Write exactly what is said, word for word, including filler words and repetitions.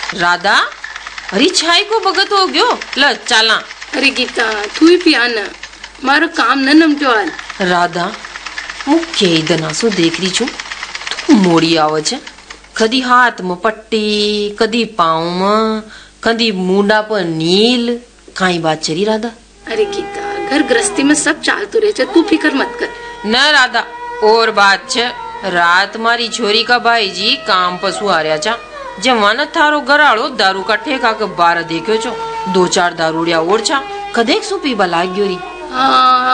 राधा अरे छाई को भगत हो गयो ल चाला। अरे गीता तू ही पिया न मारो काम न नमट्यो हाल। राधा હું ક્યાંય દનાસો દેખ રહી છું તું મોડી આવે છે કદી હાથમાં પટ્ટી કદી પાઉમાં કદી મૂંડા પર નીલ કાંઈ વાત છે રી રાधा। अरे गीता घर गृहस्थी में सब चालतू रहे तू फिक्र मत कर। न राधा और बात छे रात मारी छोरी का भाई जी काम पशु हार्या छा जवान थारो घराड़ो दारू का ठेका के बार देख्यो छो दो चार दारूड़िया और छा कदेक सु पीबा लाग्यो री। हाँ